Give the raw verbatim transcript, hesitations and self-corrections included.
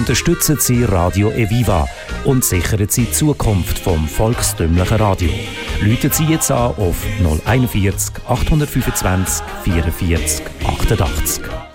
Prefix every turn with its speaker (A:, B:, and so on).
A: unterstützen Sie Radio Eviva und sichern Sie die Zukunft vom volkstümlichen Radio. Rufen Sie jetzt an auf null einundvierzig achthundertfünfundzwanzig vierundvierzig achtundachtzig.